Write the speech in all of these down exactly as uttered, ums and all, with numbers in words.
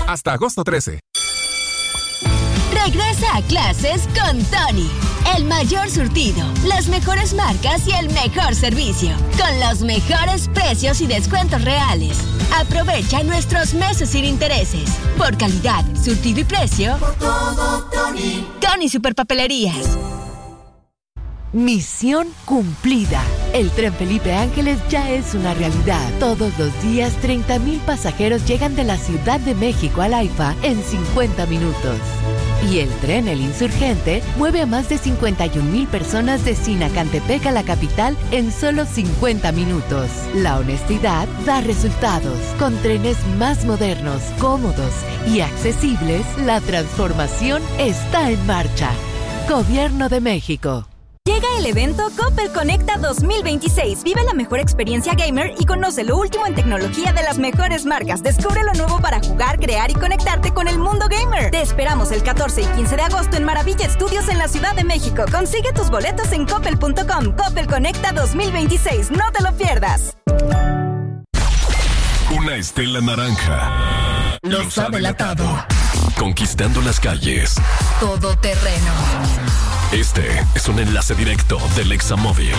Hasta agosto trece. Regresa a clases con Tony. El mayor surtido, las mejores marcas y el mejor servicio. Con los mejores precios y descuentos reales. Aprovecha nuestros meses sin intereses. Por calidad, surtido y precio. Por todo, Tony. Tony Superpapelerías. Misión cumplida. El Tren Felipe Ángeles ya es una realidad. Todos los días, treinta mil pasajeros llegan de la Ciudad de México al AIFA en cincuenta minutos. Y el tren El Insurgente mueve a más de cincuenta y un mil personas de Sinacantepec a la capital en solo cincuenta minutos. La honestidad da resultados. Con trenes más modernos, cómodos y accesibles, la transformación está en marcha. Gobierno de México. Llega el evento Coppel Conecta dos mil veintiséis. Vive la mejor experiencia gamer y conoce lo último en tecnología de las mejores marcas. Descubre lo nuevo para jugar, crear y conectarte con el mundo gamer. Te esperamos el catorce y quince de agosto en Maravilla Studios en la Ciudad de México. Consigue tus boletos en coppel punto com. Coppel Conecta dos mil veintiséis. No te lo pierdas. Una estela naranja. Los ha delatado. Conquistando las calles. Todo terreno. Este es un enlace directo del Examóvil.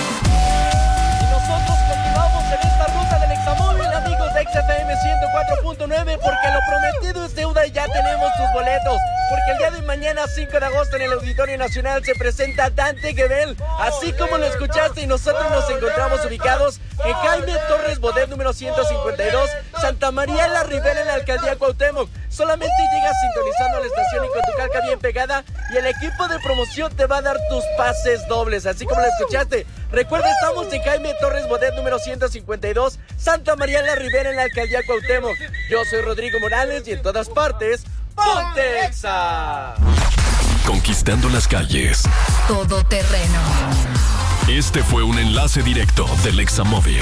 Y nosotros continuamos en esta ruta del Examóvil, amigos de X F M ciento cuatro punto nueve, porque lo prometido es deuda y ya tenemos tus boletos. Porque el día de mañana, cinco de agosto, en el Auditorio Nacional se presenta Dante Gebel. Así como lo escuchaste, y nosotros nos encontramos ubicados en Jaime Torres Bodet, número ciento cincuenta y dos, Santa María la Ribera, en la Alcaldía Cuauhtémoc. Solamente llegas sintonizando la estación y con tu calca bien pegada, y el equipo de promoción te va a dar tus pases dobles, así como lo escuchaste. Recuerda, estamos en Jaime Torres Bodet, número ciento cincuenta y dos, Santa María la Ribera, en la Alcaldía Cuauhtémoc. Yo soy Rodrigo Morales y en todas partes, ¡ponte Exa! Conquistando las calles. Todo terreno. Este fue un enlace directo del Examóvil.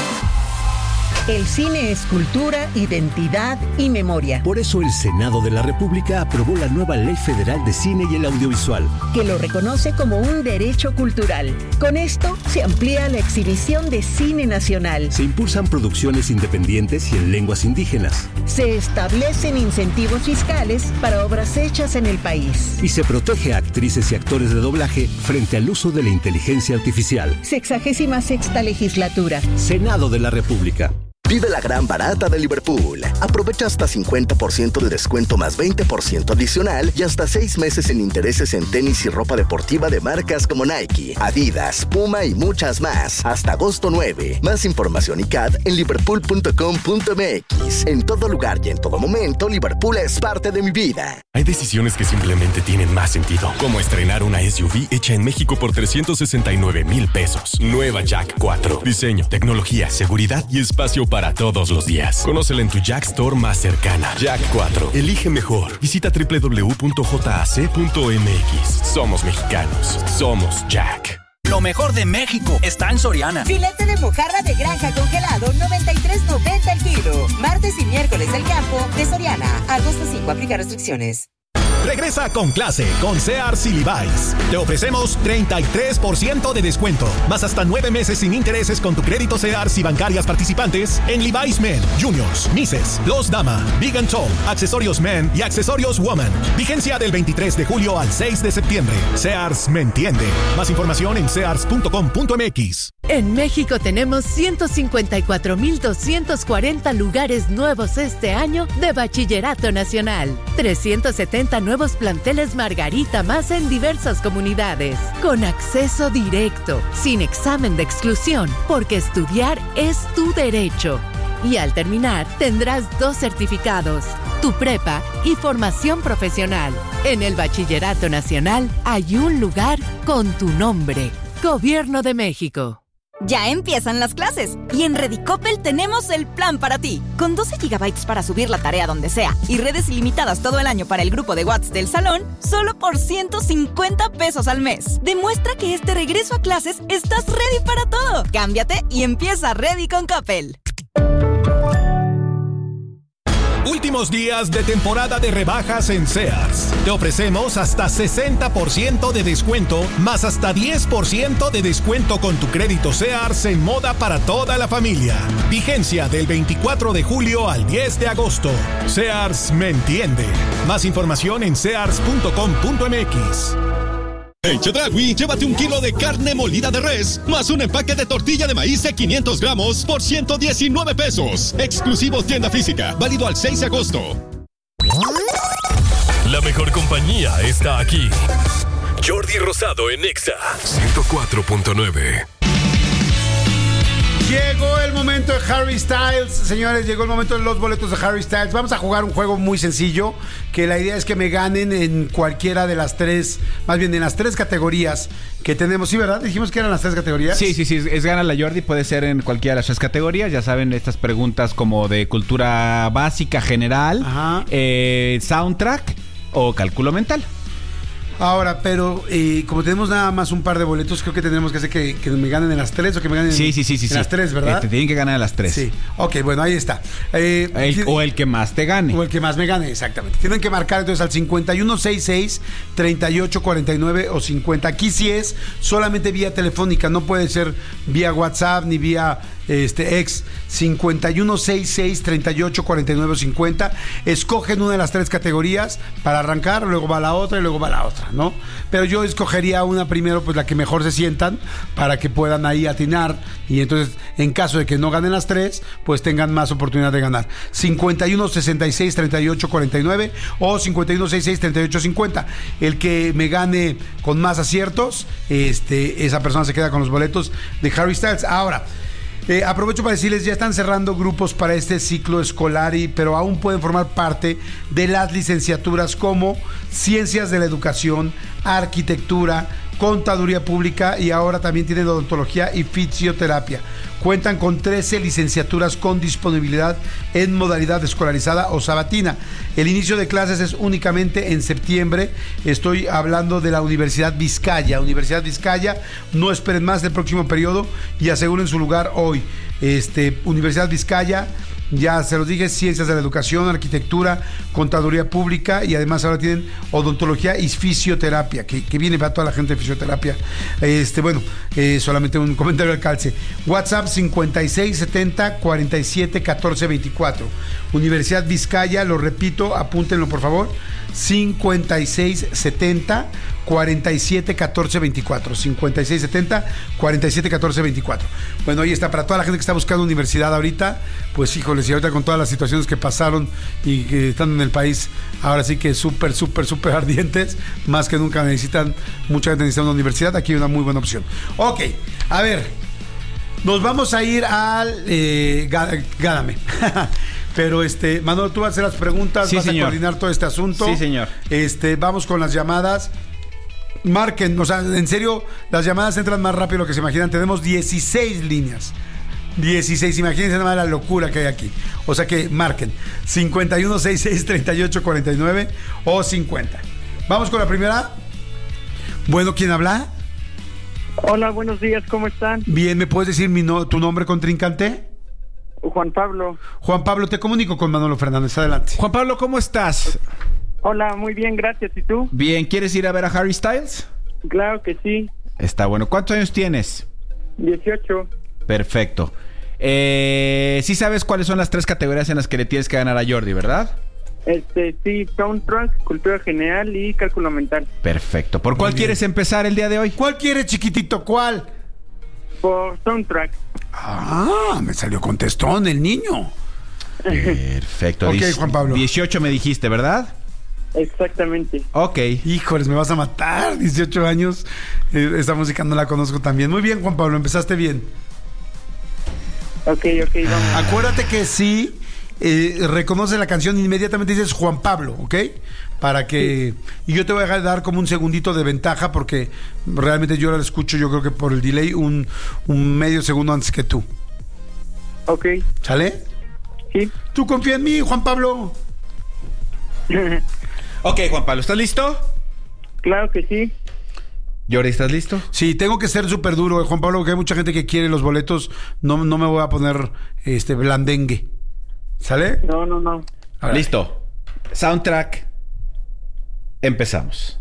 El cine es cultura, identidad y memoria. Por eso el Senado de la República aprobó la nueva Ley Federal de Cine y el Audiovisual, que lo reconoce como un derecho cultural. Con esto se amplía la exhibición de cine nacional. Se impulsan producciones independientes y en lenguas indígenas. Se establecen incentivos fiscales para obras hechas en el país. Y se protege a actrices y actores de doblaje frente al uso de la inteligencia artificial. Sexagésima sexta legislatura. Senado de la República. Vive la gran barata de Liverpool. Aprovecha hasta cincuenta por ciento de descuento más veinte por ciento adicional y hasta seis meses en intereses en tenis y ropa deportiva de marcas como Nike, Adidas, Puma y muchas más. Hasta agosto nueve. Más información y C A D en liverpool punto com punto m x. En todo lugar y en todo momento, Liverpool es parte de mi vida. Hay decisiones que simplemente tienen más sentido, como estrenar una S U V hecha en México por trescientos sesenta y nueve mil pesos. Nueva Jack cuatro. Diseño, tecnología, seguridad y espacio para para todos los días. Conócela en tu Jack Store más cercana. Jack cuatro. Elige mejor. Visita doble u doble u doble u punto j a c punto m x. Somos mexicanos. Somos Jack. Lo mejor de México está en Soriana. Filete de mojarra de granja congelado, noventa y tres noventa el kilo. Martes y miércoles del campo de Soriana. Agosto cinco, aplica restricciones. Regresa con clase con Sears y Levi's. Te ofrecemos treinta y tres por ciento de descuento, más hasta nueve meses sin intereses con tu crédito Sears y bancarias participantes en Levi's Men, Juniors, Misses, Los Dama, Big and Tall, accesorios Men y accesorios Woman. Vigencia del veintitrés de julio al seis de septiembre. Sears me entiende. Más información en sears punto com punto m x. En México tenemos ciento cincuenta y cuatro mil doscientos cuarenta lugares nuevos este año de Bachillerato Nacional. trescientos setenta nuevos planteles Margarita más en diversas comunidades. Con acceso directo, sin examen de exclusión, porque estudiar es tu derecho. Y al terminar, tendrás dos certificados, tu prepa y formación profesional. En el Bachillerato Nacional hay un lugar con tu nombre. Gobierno de México. Ya empiezan las clases y en Redicopel tenemos el plan para ti. Con doce gigabytes para subir la tarea donde sea y redes ilimitadas todo el año para el grupo de WhatsApp del salón, solo por ciento cincuenta pesos al mes. Demuestra que este regreso a clases estás ready para todo. Cámbiate y empieza Ready con Coppel. Últimos días de temporada de rebajas en Sears. Te ofrecemos hasta sesenta por ciento de descuento, más hasta diez por ciento de descuento con tu crédito Sears en moda para toda la familia. Vigencia del veinticuatro de julio al diez de agosto. Sears me entiende. Más información en sears punto com punto m x. En Chedraui, llévate un kilo de carne molida de res, más un empaque de tortilla de maíz de quinientos gramos por ciento diecinueve pesos. Exclusivo tienda física, válido al seis de agosto. La mejor compañía está aquí. Jordi Rosado en Exa ciento cuatro punto nueve. Llegó el momento de Harry Styles, señores, llegó el momento de los boletos de Harry Styles. Vamos a jugar un juego muy sencillo, que la idea es que me ganen en cualquiera de las tres, más bien en las tres categorías que tenemos. ¿Sí, verdad? Dijimos que eran las tres categorías. Sí, sí, sí, es gana la Jordi, puede ser en cualquiera de las tres categorías. Ya saben, estas preguntas como de cultura básica general, eh, soundtrack o cálculo mental. Ahora, pero eh, como tenemos nada más un par de boletos, creo que tendremos que hacer que, que me ganen en las tres o que me ganen sí, sí, sí, en, sí, en sí. las tres, ¿verdad? Eh, te tienen que ganar en las tres. Sí. Ok, bueno, ahí está. Eh, el, o el que más te gane. O el que más me gane, exactamente. Tienen que marcar entonces al cincuenta y uno sesenta y seis, treinta y ocho cuarenta y nueve o cincuenta. Aquí sí es solamente vía telefónica, no puede ser vía WhatsApp ni vía este ex. Cincuenta y uno sesenta y seis, treinta y ocho cuarenta y nueve o cincuenta. Escogen una de las tres categorías para arrancar, luego va la otra y luego va la otra, ¿no? Pero yo escogería una primero, pues la que mejor se sientan, para que puedan ahí atinar, y entonces en caso de que no ganen las tres, pues tengan más oportunidad de ganar. cincuenta y uno sesenta y seis, treinta y ocho cuarenta y nueve o cincuenta y uno sesenta y seis, treinta y ocho cincuenta. El que me gane con más aciertos, este, esa persona se queda con los boletos de Harry Styles. Ahora, Eh, aprovecho para decirles, ya están cerrando grupos para este ciclo escolar, y, pero aún pueden formar parte de las licenciaturas como Ciencias de la Educación, Arquitectura, Contaduría Pública, y ahora también tienen Odontología y Fisioterapia. Cuentan con trece licenciaturas con disponibilidad en modalidad escolarizada o sabatina. El inicio de clases es únicamente en septiembre. Estoy hablando de la Universidad Vizcaya. Universidad Vizcaya, no esperen más del próximo periodo y aseguren su lugar hoy. Este, Universidad Vizcaya, ya se los dije, Ciencias de la Educación, Arquitectura, Contaduría Pública, y además ahora tienen Odontología y Fisioterapia, que, que viene para toda la gente de fisioterapia. Este, bueno, eh, solamente un comentario al calce. WhatsApp cincuenta y seis setenta, cuarenta y siete, catorce veinticuatro. Universidad Vizcaya, lo repito, apúntenlo por favor. cincuenta y seis setenta, cuarenta y siete, catorce veinticuatro. cincuenta y seis setenta, cuarenta y siete, catorce veinticuatro. Bueno, ahí está, para toda la gente que está buscando universidad ahorita, pues híjoles, y ahorita con todas las situaciones que pasaron y que están en el país, ahora sí que súper, súper, súper ardientes, más que nunca necesitan, mucha gente necesita una universidad, aquí hay una muy buena opción. Ok, a ver, nos vamos a ir al eh, Gáname. Pero este, Manolo, tú vas a hacer las preguntas, sí, vas señor. a coordinar todo este asunto. Sí, señor. Este, vamos con las llamadas. Marquen, o sea, en serio, las llamadas entran más rápido de lo que se imaginan. Tenemos dieciséis líneas. dieciséis, imagínense nada más la locura que hay aquí. O sea que marquen cincuenta y uno sesenta y seis, treinta y ocho cuarenta y nueve o cincuenta. Vamos con la primera. Bueno, ¿quién habla? Hola, buenos días, ¿cómo están? Bien, ¿me puedes decir mi no, tu nombre, contrincante? Juan Pablo. Juan Pablo, te comunico con Manolo Fernández, adelante. Juan Pablo, ¿cómo estás? Hola, muy bien, gracias. ¿Y tú? Bien, ¿quieres ir a ver a Harry Styles? Claro que sí. Está bueno. ¿Cuántos años tienes? dieciocho. Perfecto. Eh, sí sabes cuáles son las tres categorías en las que le tienes que ganar a Jordi, ¿verdad? Este, sí, soundtrack, cultura general y cálculo mental. Perfecto. ¿Por cuál quieres empezar el día de hoy? ¿Cuál quieres, chiquitito? ¿Cuál? Por soundtrack. Ah, me salió contestón el niño. Perfecto. Ok, Juan Pablo. dieciocho me dijiste, ¿verdad? Exactamente. Ok. Híjoles, me vas a matar. dieciocho años. Eh, esta música no la conozco tan bien. Muy bien, Juan Pablo, empezaste bien. Ok, ok, vamos. Acuérdate que sí, eh, reconoce la canción, inmediatamente dices Juan Pablo, ¿ok? Para que... Sí. Y yo te voy a dar como un segundito de ventaja, porque realmente yo la escucho, yo creo que por el delay, un, un medio segundo antes que tú. Ok. ¿Sale? Sí. ¿Tú confía en mí, Juan Pablo? Ok, Juan Pablo, ¿estás listo? Claro que sí. Jordi, ¿estás listo? Sí, tengo que ser súper duro, eh, Juan Pablo, porque hay mucha gente que quiere los boletos. No, no me voy a poner este blandengue. ¿Sale? No, no, no. Listo. Soundtrack. Empezamos.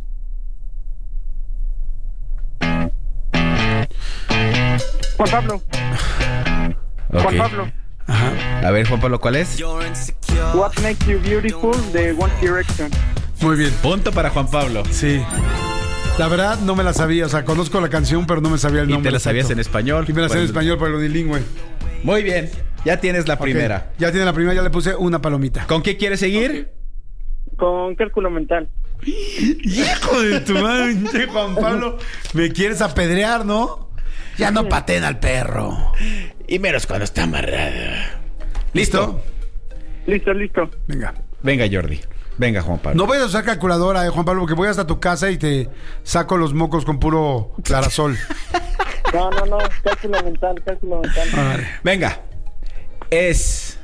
Juan Pablo. Okay. Juan Pablo. Ajá. A ver, Juan Pablo, ¿cuál es? What Makes You Beautiful de One Direction. Muy bien. Punto para Juan Pablo. Sí. La verdad no me la sabía, o sea, conozco la canción, pero no me sabía el y nombre. Y te la sabías exacto. en español. Y me la sabía en español por el unilingüe. Muy bien, ya tienes la Okay. primera. Ya tiene la primera, ya le puse una palomita. ¿Con qué quieres seguir? Con cálculo mental. Hijo de tu madre, Juan Pablo, me quieres apedrear, ¿no? Ya no pateen al perro. Y menos cuando está amarrado. ¿Listo? Listo, listo. Venga. Venga, Jordi. Venga, Juan Pablo. No voy a usar calculadora, eh, Juan Pablo, porque voy hasta tu casa y te saco los mocos con puro clarasol. No, no, no. Cálculo mental, cálculo mental. Vale. Venga. Es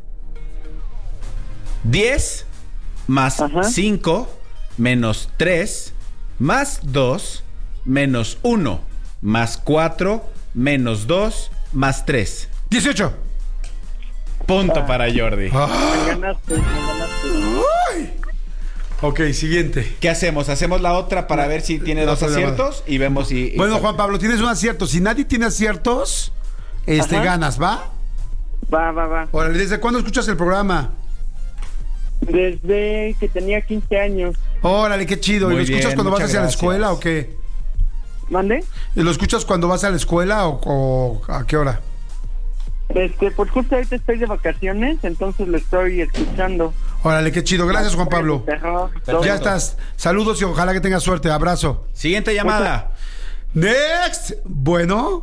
diez más Ajá. cinco menos tres más dos menos uno más cuatro menos dos más tres. dieciocho. Punto ah. para Jordi. Ah. Me ganaste, me ganaste. Uy. Ok, siguiente. ¿Qué hacemos? Hacemos la otra para ver si tiene dos aciertos y vemos si... Bueno, Juan Pablo, tienes un acierto. Si nadie tiene aciertos, este, Ajá. ganas, ¿va? Va, va, va. Órale, ¿desde cuándo escuchas el programa? Desde que tenía quince años. Órale, qué chido. Muy ¿Y lo escuchas bien, cuando vas hacia gracias. la escuela o qué? ¿Mande? ¿Y lo escuchas cuando vas a la escuela o, o a qué hora? Este, pues justo ahorita estoy de vacaciones, entonces lo estoy escuchando. Órale, qué chido. Gracias, Juan Pablo. Perfecto. Ya estás. Saludos y ojalá que tengas suerte. Abrazo. Siguiente llamada. Next. Bueno.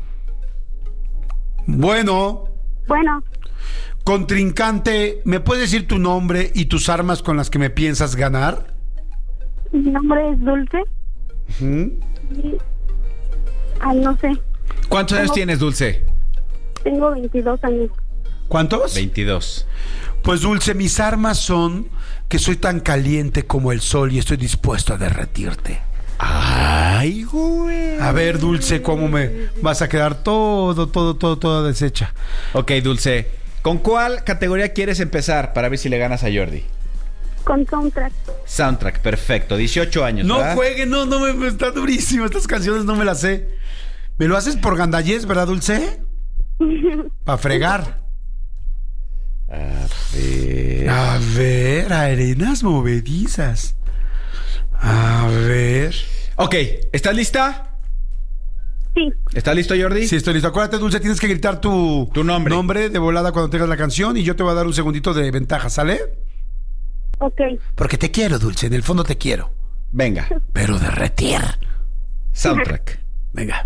Bueno. Bueno. Contrincante, ¿me puedes decir tu nombre y tus armas con las que me piensas ganar? Mi nombre es Dulce. Uh-huh. Y... Ay, no sé. ¿Cuántos tengo... años tienes, Dulce? Tengo veintidós años. ¿Cuántos? veintidós. Pues, Dulce, mis armas son que soy tan caliente como el sol y estoy dispuesto a derretirte. Ay, güey. A ver, Dulce, ¿cómo me vas a quedar todo, todo, todo, todo deshecha? Ok, Dulce. ¿Con cuál categoría quieres empezar para ver si le ganas a Jordi? Con soundtrack. Soundtrack, perfecto. dieciocho años, No ¿verdad? juegue, no, no, me, está durísimo. Estas canciones no me las sé. ¿Me lo haces por gandallez, verdad, Dulce? Para fregar. A ver. A ver, arenas movedizas. A ver. Ok, ¿estás lista? Sí. ¿Estás listo, Jordi? Sí, estoy listo. Acuérdate, Dulce, tienes que gritar tu, tu nombre. nombre de volada cuando tengas la canción y yo te voy a dar un segundito de ventaja, ¿sale? Ok. Porque te quiero, Dulce, en el fondo te quiero. Venga. Pero derretir. Soundtrack. Venga.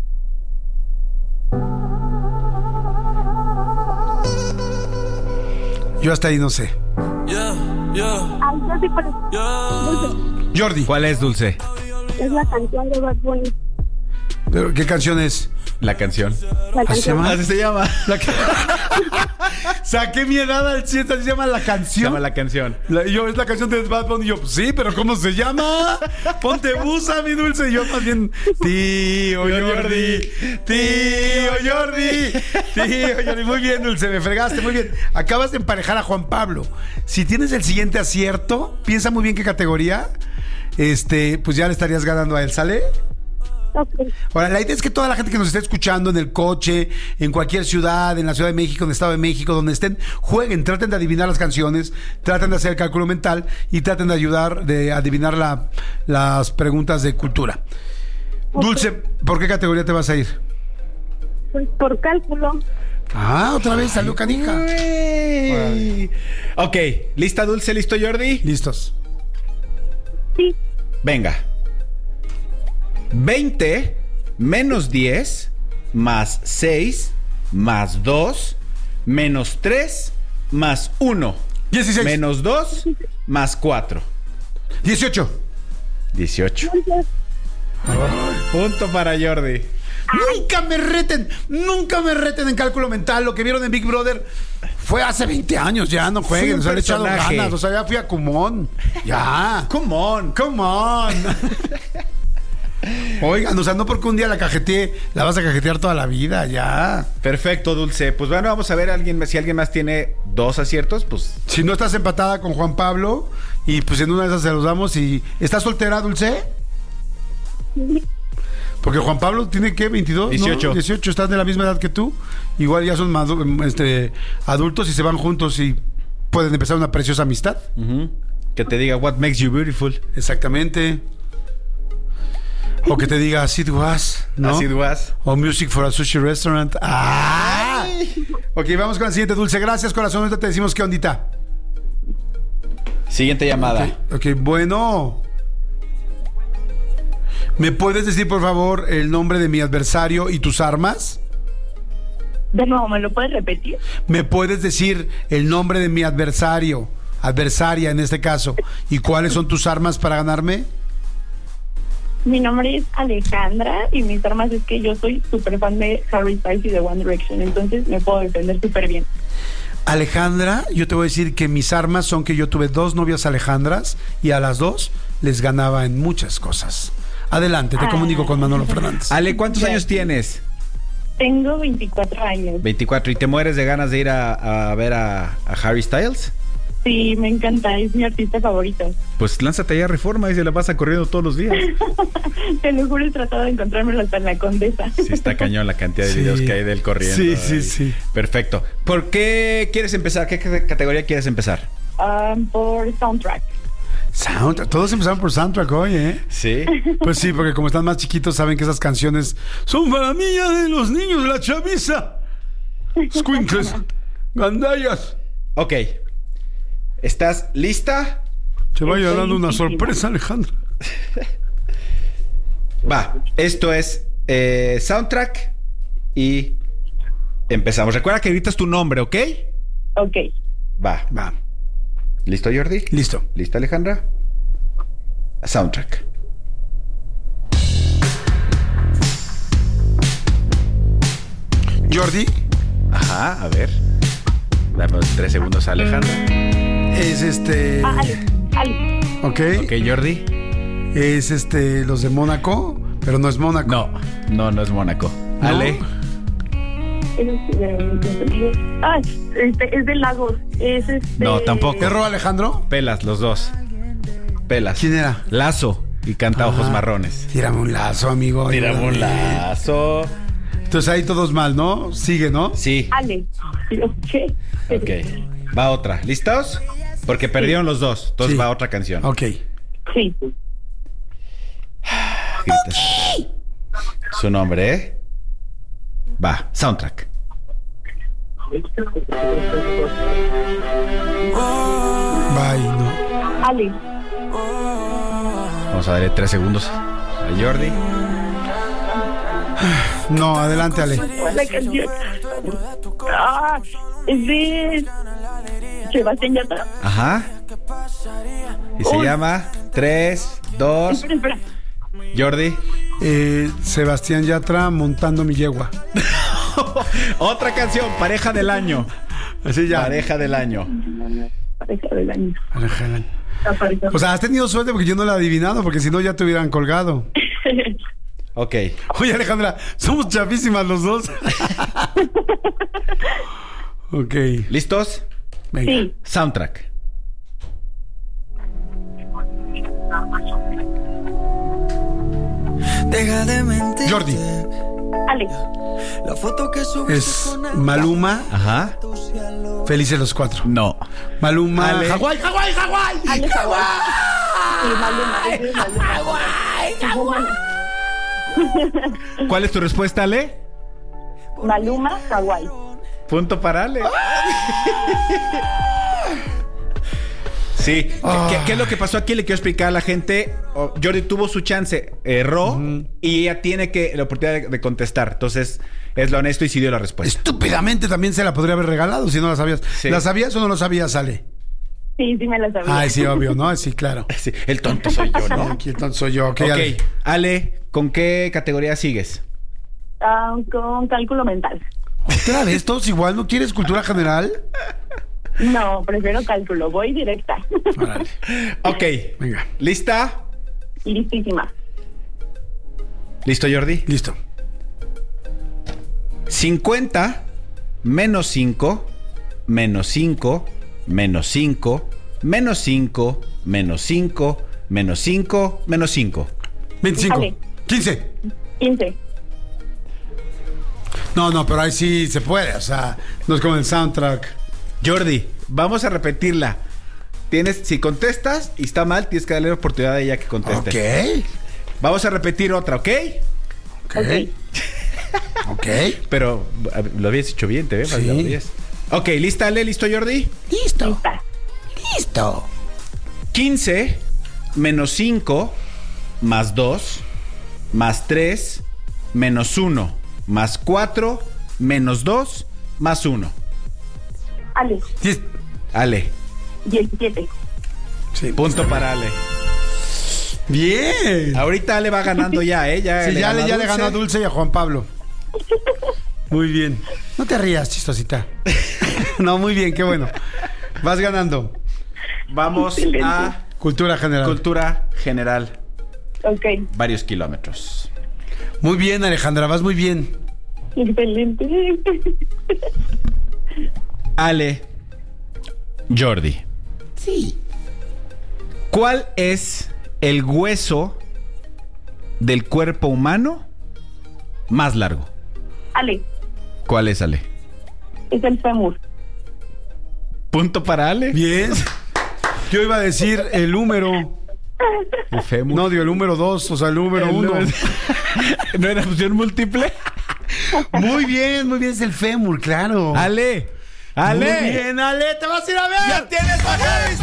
Yo hasta ahí no sé. Yeah, yeah. Ay, yo sí, pero... Dulce. Jordi. ¿Cuál es, Dulce? Es la canción de Bad Bunny. ¿Pero qué canción es? La canción. La canción. ¿Así se llama? Así se llama. La ca... Saqué mi edad al cien, así se llama la canción. Se llama la canción. La, yo, es la canción de Bad Bunny. Y yo, sí, pero ¿cómo se llama? Ponte busa, mi Dulce. Y yo más bien, tío Jordi, tío Jordi, tío Jordi. Muy bien, Dulce, me fregaste, muy bien. Acabas de emparejar a Juan Pablo. Si tienes el siguiente acierto, piensa muy bien qué categoría, este, pues ya le estarías ganando a él, ¿sale? Okay. Ahora, la idea es que toda la gente que nos esté escuchando en el coche, en cualquier ciudad, en la Ciudad de México, en el Estado de México, donde estén, jueguen, traten de adivinar las canciones, traten de hacer el cálculo mental y traten de ayudar, de adivinar la, las preguntas de cultura. Okay. Dulce, ¿por qué categoría te vas a ir? Pues por cálculo. Ah, otra vez salió canija. Ay. Ok, ¿lista, Dulce? ¿Listo, Jordi? Listos. Sí. Venga. veinte menos diez más seis más dos menos tres más uno. dieciséis. Menos dos más cuatro. dieciocho. dieciocho. Punto para Jordi. Nunca me reten, nunca me reten en cálculo mental. Lo que vieron en Big Brother fue hace veinte años, ya no jueguen, nos han echado ganas. O sea, ya fui a Kumon. Ya. Come on. Come on. Oigan, o sea, no porque un día la cajeteé, la vas a cajetear toda la vida, ya. Perfecto, Dulce. Pues bueno, vamos a ver a alguien, si alguien más tiene dos aciertos, pues... Si no estás empatada con Juan Pablo, y pues en una de esas se los damos y... ¿Estás soltera, Dulce? Porque Juan Pablo tiene, ¿qué? ¿veintidós? dieciocho. ¿no? dieciocho, están de la misma edad que tú. Igual ya son madu- este, adultos y se van juntos y pueden empezar una preciosa amistad. Uh-huh. Que te diga, what makes you beautiful. Exactamente. O que te diga, as it was, ¿no? As it was. O music for a sushi restaurant. ¡Ah! Ok, vamos con la siguiente, Dulce. Gracias, corazón. Ahorita te decimos qué ondita. Siguiente llamada. Ok, ok, bueno. ¿Me puedes decir, por favor, el nombre de mi adversario y tus armas? De nuevo, ¿me lo puedes repetir? ¿Me puedes decir el nombre de mi adversario, adversaria en este caso, y cuáles son tus armas para ganarme? Mi nombre es Alejandra y mis armas es que yo soy súper fan de Harry Styles y de One Direction, entonces me puedo defender súper bien. Alejandra, yo te voy a decir que mis armas son que yo tuve dos novias Alejandras y a las dos les ganaba en muchas cosas. Adelante, te ah. comunico con Manolo Fernández. Ale, ¿cuántos Gracias. años tienes? Tengo veinticuatro años. veinticuatro, ¿y te mueres de ganas de ir a, a ver a, a Harry Styles? Sí, me encanta, es mi artista favorito. Pues lánzate allá a Reforma y se la pasa corriendo todos los días. Te lo juro, he tratado de encontrármelo hasta en la Condesa. Sí, está cañón la cantidad de sí. videos que hay de él corriendo. Sí, sí, sí. Perfecto. ¿Por qué quieres empezar? ¿Qué categoría quieres empezar? Um, por soundtrack. Soundtrack, todos empezaron por soundtrack hoy, ¿eh? Sí. Pues sí, porque como están más chiquitos saben que esas canciones son para mí ya de los niños de la chaviza. Squinkles, gandallas. Ok. ¿Estás lista? Te vaya dando una sorpresa, Alejandra. Va, esto es eh, soundtrack y empezamos. Recuerda que gritas tu nombre, ¿ok? Ok. Va, va. ¿Listo, Jordi? Listo. ¿Lista, Alejandra? Soundtrack. ¿Jordi? Ajá, a ver. Dame tres segundos a Alejandra. Es este... Ah, Ale, Ale. Ok. Ok, Jordi. Es este... Los de Mónaco, pero no es Mónaco. No, no, no es Mónaco. ¿No? Ale. Ah, este, es de Lagos. Es este... No, tampoco. ¿Erró, Alejandro? Pelas, los dos. Pelas. ¿Quién era? Lazo y canta ah, Ojos Marrones. Tírame un lazo, amigo. Tírame un lazo. Entonces ahí todos mal, ¿no? Sigue, ¿no? Sí. Ale. Ok. Ok. Va otra. ¿Listos? Porque perdieron sí. los dos. Entonces sí. va otra canción. Ok. Sí. Gritas. Su nombre, ¿eh? Va. Soundtrack. Bye, no. Ale. Vamos a darle tres segundos a Jordi. No, adelante, Ale. La canción. Ah, es de Sebastián Yatra. Ajá. Y se Uy. llama tres, dos. Espera, espera. Jordi. Eh, Sebastián Yatra, Montando mi yegua. Otra canción, Pareja del Año. Así ya. Pareja del Año. Pareja del Año. Pareja del Año. O sea, has tenido suerte porque yo no la he adivinado, porque si no ya te hubieran colgado. Ok. Oye, Alejandra, somos chafísimas los dos. Ok. ¿Listos? Venga. Sí. Soundtrack. Deja de mentir. Jordi. Ale. La foto que es Maluma. Ajá. Felices los cuatro. No. Maluma. Ale. Hawái, Hawái, Hawái. Ale, Hawái. Sí, Maluma. Hawái, Hawái. ¿Cuál es tu respuesta, Ale? Maluma, Hawái. Punto para Ale. Sí. Oh. ¿Qué, ¿Qué es lo que pasó aquí? Le quiero explicar a la gente. Oh, Jordi tuvo su chance, erró, uh-huh. y ella tiene que la oportunidad de, de contestar. Entonces, es lo honesto y sí dio la respuesta. Estúpidamente también se la podría haber regalado si no la sabías. Sí. ¿La sabías o no lo sabías, Ale? Sí, sí me la sabía. Ay, sí, obvio, ¿no? Sí, claro. Sí, el tonto soy yo, ¿no? Aquí el tonto soy yo. Okay, ok, Ale. Ale, ¿con qué categoría sigues? Uh, con cálculo mental. ¿Otra vez todos igual? ¿No quieres cultura general? No, prefiero cálculo. Voy directa. Vale. Ok. Venga. ¿Lista? Listísima. ¿Listo, Jordi? Listo. cincuenta menos cinco, menos cinco, menos cinco, menos cinco, menos cinco, menos cinco, menos cinco. veinticinco. Ale. quince. quince. No, no, pero ahí sí se puede, o sea, no es como el soundtrack. Jordi, vamos a repetirla. Tienes, si contestas y está mal, tienes que darle la oportunidad a ella que conteste. Ok. Vamos a repetir otra, ¿ok? Ok. Ok. Pero a ver, lo habías hecho bien, te ves. Sí. Ok, ¿lista, Ale? ¿Listo, Jordi? Listo. Lista. Listo. quince menos cinco más dos más tres menos uno más cuatro menos dos más uno. Ale. Diez. Ale. diecisiete. Sí. Punto para Ale. Bien. Ahorita Ale va ganando ya, ¿eh? Ya, Sí, le ya, ganó le, ya a le Dulce. ganó a Dulce y a Juan Pablo. Muy bien. No te rías, chistosita. No, muy bien, qué bueno. Vas ganando. Vamos Excelente. a Cultura general. cultura general. Ok. Varios kilómetros. Muy bien, Alejandra, vas muy bien. Excelente. Ale. Jordi. Sí. ¿Cuál es el hueso del cuerpo humano más largo? Ale. ¿Cuál es, Ale? Es el fémur. Punto para Ale. Bien. Yo iba a decir el número. El fémur. No, digo el número dos, o sea, el número El uno. número- ¿No era opción múltiple? Muy bien, muy bien, es el fémur, claro. Ale. Ale. Muy bien, Ale, te vas a ir a ver. ¡Ya tienes a Harry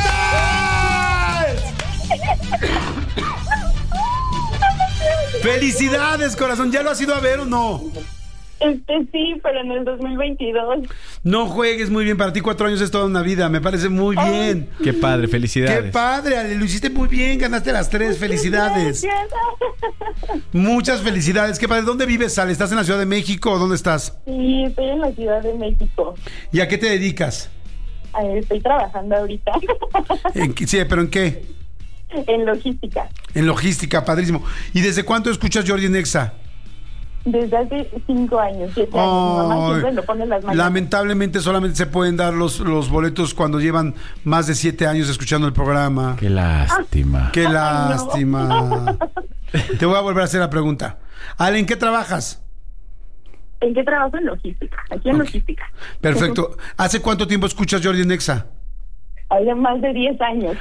Styles! ¡Felicidades, corazón! ¿Ya lo has ido a ver o no? Este sí, pero en el dos mil veintidós. No juegues muy bien. Para ti cuatro años es toda una vida. Me parece muy bien. Qué padre, felicidades. ¡Qué padre, Ale! Lo hiciste muy bien. Ganaste las tres. Felicidades. Gracias. Muchas felicidades. ¿Qué padre? ¿Dónde vives, Ale? ¿Estás en la Ciudad de México o dónde estás? Sí, estoy en la Ciudad de México. ¿Y a qué te dedicas? Eh, Estoy trabajando ahorita ¿En qué- sí, ¿pero en qué? en logística. En logística, padrísimo. ¿Y desde cuánto escuchas Jordi Nexa? Desde hace cinco años, siete años. Mi mamá Ay, siempre lo pone en las manos. lamentablemente solamente se pueden dar los, los boletos cuando llevan más de siete años escuchando el programa. Qué lástima. Qué Ay, no. lástima. Te voy a volver a hacer la pregunta. Ale, ¿en qué trabajas? ¿En qué trabajo? En logística. Aquí en Ok. logística. Perfecto. ¿Hace cuánto tiempo escuchas Jordi Nexa? Hace más de diez años.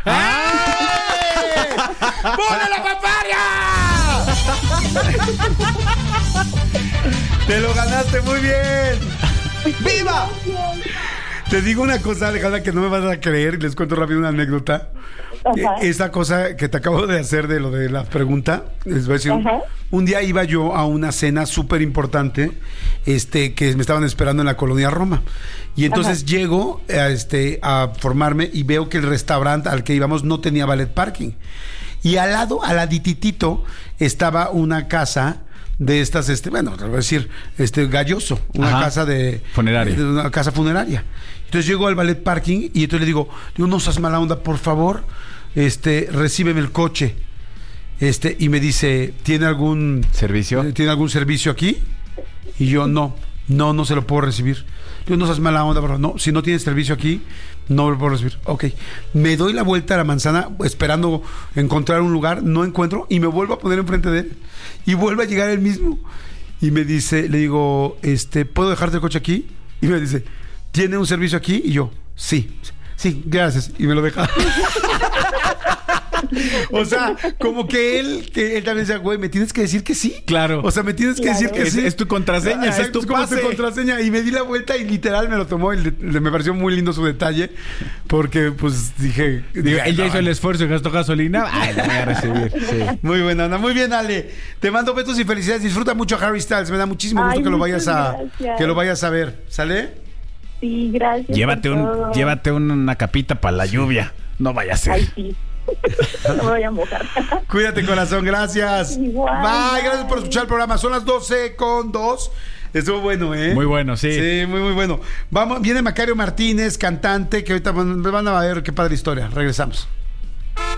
¡Pone la paparia! Te lo ganaste muy bien. ¡Viva! Te digo una cosa, Alejandra, que no me vas a creer. Les cuento rápido una anécdota. Ajá. Eh, Esta cosa que te acabo de hacer de lo de la pregunta, les voy a decir, Ajá. un día iba yo a una cena súper importante, este, que me estaban esperando en la colonia Roma. Y entonces Ajá. llego a, este, a formarme y veo que el restaurante al que íbamos no tenía valet parking. Y al lado, al ladititito, estaba una casa de estas, este, bueno, te voy a decir, este, Galloso, una Ajá. casa de Funeraria. de una casa funeraria. Entonces llego al ballet parking y entonces le digo, digo, no seas mala onda, por favor, este, recíbeme el coche. Este, y me dice, ¿tiene algún ¿Servicio? ¿Tiene algún servicio aquí? Y yo, no, no, no se lo puedo recibir. Digo, no seas mala onda, pero no, si no tienes servicio aquí, no lo puedo recibir. Ok. Me doy la vuelta a la manzana esperando encontrar un lugar, no encuentro y me vuelvo a poner enfrente de él. Y vuelve a llegar él mismo. Y me dice, le digo, este, ¿puedo dejarte el coche aquí? Y me dice, ¿tiene un servicio aquí? Y yo, sí, sí, gracias. Y me lo deja. O sea, como que él, que él también decía, güey, me tienes que decir que sí. Claro. O sea, me tienes que Claro. decir que Es- sí. es tu contraseña, Exacto, es tu como pase. tu contraseña. Y me di la vuelta y literal me lo tomó. Y le- le- me pareció muy lindo su detalle. Porque, pues, dije... Digo, dije, ella no, hizo el esfuerzo y gastó gasolina. Ay, la voy a recibir. Sí. Muy buena onda. Muy bien, Ale. Te mando besos y felicidades. Disfruta mucho a Harry Styles. Me da muchísimo gusto Ay, que lo muchas vayas a gracias. que lo vayas a ver. ¿Sale? Sí, gracias. Llévate, por un, todo. llévate una capita para la lluvia. No vaya a ser. Ay, sí. No me voy a mojar. Cuídate, corazón. Gracias. Igual, Bye. Gracias bye. por escuchar el programa. Son las doce con dos. Estuvo bueno, ¿eh? Muy bueno, sí. Sí, muy, muy bueno. Vamos, viene Macario Martínez, cantante, que ahorita van van a ver qué padre historia. Regresamos.